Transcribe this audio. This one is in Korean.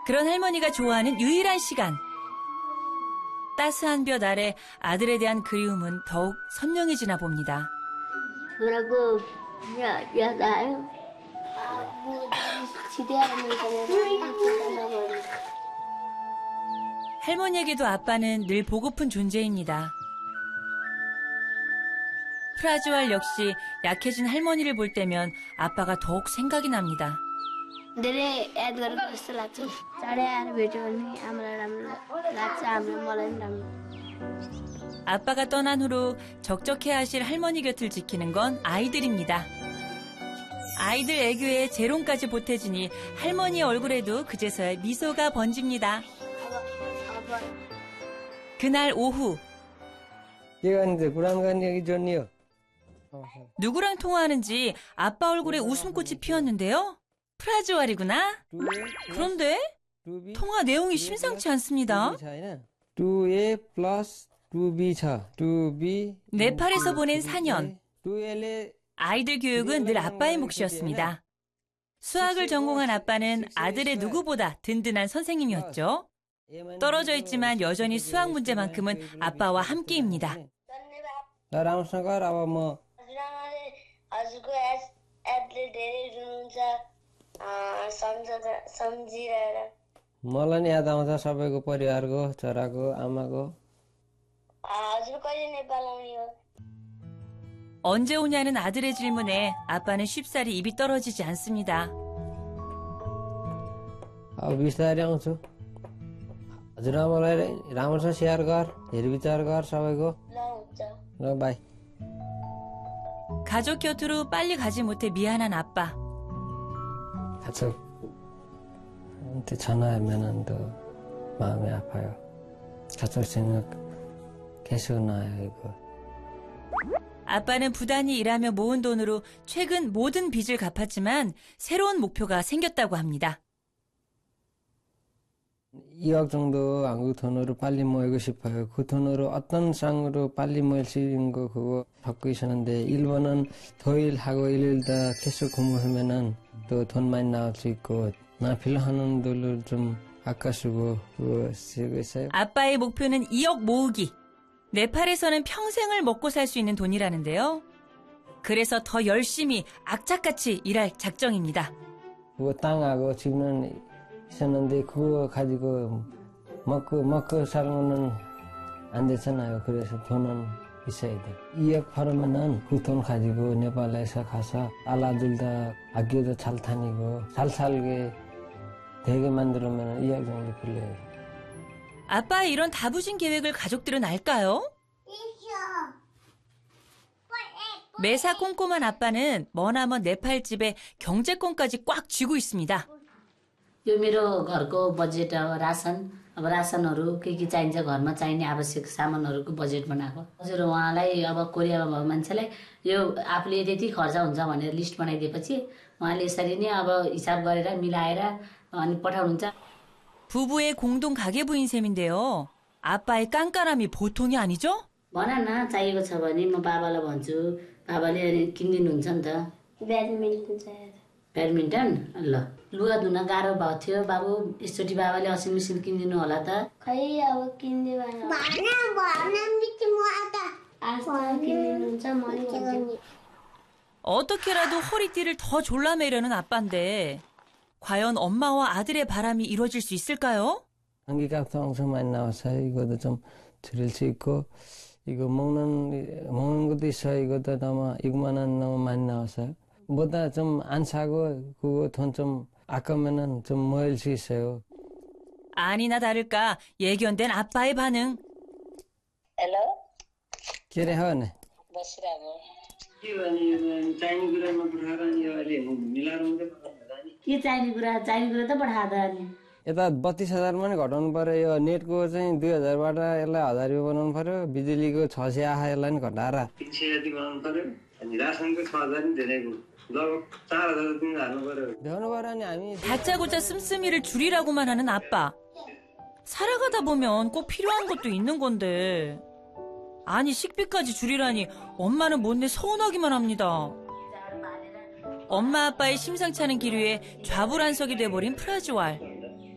그런 할머니가 좋아하는 유일한 시간. 따스한 볕 아래 아들에 대한 그리움은 더욱 선명해지나 봅니다. 그러고 나요. 할머니에게도 아빠는 늘 보고픈 존재입니다. 프라즈왈 역시 약해진 할머니를 볼 때면 아빠가 더욱 생각이 납니다. धेरै याद गरेको जस्तो लाग्छ चाँडै आएर भेट्यो भने हामीलाई राम्रो लाग्छ हामीलाई मलाई पनि राम्रो. 아빠가 떠난 후로 적적해하실 할머니 곁을 지키는 건 아이들입니다. 아이들 애교에 재롱까지 보태주니 할머니의 얼굴에도 그제서야 미소가 번집니다. 그날 오후 누구랑 통화하는지 아빠 얼굴에 웃음꽃이 피었는데요. 프라즈왈이구나. 그런데 통화 내용이 심상치 않습니다. 네팔에서 보낸 4년. 아이들 교육은 늘 아빠의 몫이었습니다. 수학을 전공한 아빠는 아들의 누구보다 든든한 선생님이었죠. 떨어져 있지만 여전히 수학 문제만큼은 아빠와 함께입니다. मलाई नि याद आउँछ सबैको परिवारको छोराको आमाको. हजुर कहिले नेपाल आउने हो? 언제 오냐는 아들의 질문에 아빠는 쉽사리 입이 떨어지지 않습니다. बिस्तारै आउँछु. हजुरआमालाई राम्रोसँग स्याहार गर, हेरविचार गर सबैको. ल हुन्छ. ल बाई. 가족 곁으로 빨리 가지 못해 미안한 아빠. 가족한테 전화하면 또 마음이 아파요. 가족 생각 계속 나요, 이거. 아빠는 부단히 일하며 모은 돈으로 최근 모든 빚을 갚았지만 새로운 목표가 생겼다고 합니다. 2억 정도 한국 돈으로 빨리 모으고 싶어요. 그 돈으로 어떤 쌍으로 빨리 모을 수 있는 거 그거 받고 있었는데 일본은 더 일하고 일일다 계속 공부하면은 또 돈 많이 나올 수 있고 나 필요한 돈을 좀 아껴 쓰고 그거 쓰고 있어요. 아빠의 목표는 2억 모으기. 네팔에서는 평생을 먹고 살 수 있는 돈이라는데요. 그래서 더 열심히 악착같이 일할 작정입니다. 그거 땅하고 집은 있었는데 그거 가지고 먹고 사는 거는 안 되잖아요. 그래서 돈은 있어야 돼. 2억 벌으면은 그 돈 가지고 네팔에서 가서 알아들 다 아껴도 잘 다니고 잘 살게 되게 만들면 2억 정도 빌려요. 아빠의 이런 다부진 계획을 가족들은 알까요? 매사 꼼꼼한 아빠는 머나먼 네팔 집에 경제권까지 꽉 쥐고 있습니다. यो मेरो घरको बजेट अब रासनहरू के चाहिन्छ घरमा चाहिने आवश्यक सामानहरूको बजेट बनाएको. हजुर उहाँलाई अब कोरियामा भएको मान्छेलाई यो आफूले त्यति खर्च हुन्छ भनेर लिस्ट बनाइदिएपछि उहाँले यसरी नै अब हिसाब गरेर मिलाएर अनि पठाउनुहुन्छ. 부부의 공동 가계부인 셈인데요. 아빠의 깐깐함이 보통이 아니죠? भन न चाहिएको छ भने म बाबालाई भन्छु. बाबाले किनिदिनुहुन्छ नि त. ब्याडमिन्टन चाहियो. ब्याडमिन्टन ल लुगा धुन गाह्रो भएको थियो बाबु यसचोटि बाबाले वासिङ मेसिन किनिदिनु होला त. खै अब किनिदिनु भएन. 어떻게라도 허리띠를 더 졸라매려는 아빠인데 과연 엄마와 아들의 바람이 이루어질 수 있을까요? 한기값도 엄청 많이 나왔어요. 이것도 좀 줄일 수 있고 이거 먹는 것도 있어요. 이것도 이거만은 너무 많이 나왔어요. 뭐다 좀 안 사고 그거 돈 좀 아까면은 좀 모일 수 있어요. 아니나 다를까 예견된 아빠의 반응. हेलो के रे हो ने बसिरहेको चाहिने कुरामा पठाएर यो अहिले मिलाएर मात्रै के चाहिने कुरा त पठाएर अनि यता 32,000 मा नै घटाउनु पर्यो. यो नेटको चाहिँ 2,000बाट यसलाई 1,000 रुपैयाँ बनाउनु पर्यो. बिजुलीको 600 आहा यसलाई नि घटाएर 300 जति बनाउनु पर्यो. अनि रासनको 6,000 नि धेरैको लगभग 4,000 जति हाल्नु पर्यो. भ्याउनु पर्यो नि हामी 다짜고짜 씀씀이를 줄이라고만 하는 아빠. 살아가다 보면 꼭 필요한 것도 있는 건데. 아니 식비까지 줄이라니 엄마는 못내 서운하기만 합니다. 엄마 아빠의 심상치 않은 기류에 좌불안석이 돼버린 프라즈왈.